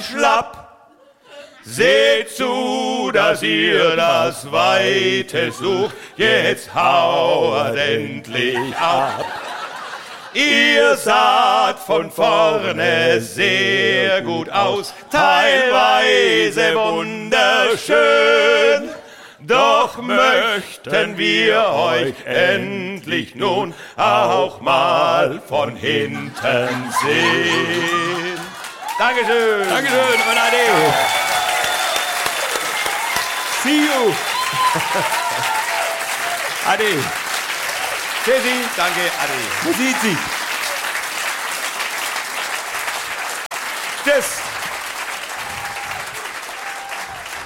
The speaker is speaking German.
schlapp. Seht zu, dass ihr das Weite sucht, jetzt hauert endlich ab. Ihr saht von vorne sehr gut aus, teilweise wunderschön. Doch möchten wir euch endlich nun auch mal von hinten sehen. Dankeschön. Dankeschön, und Ade. See you. Ade. Tschüssi, danke, Ade. Man sieht sich. Tschüss.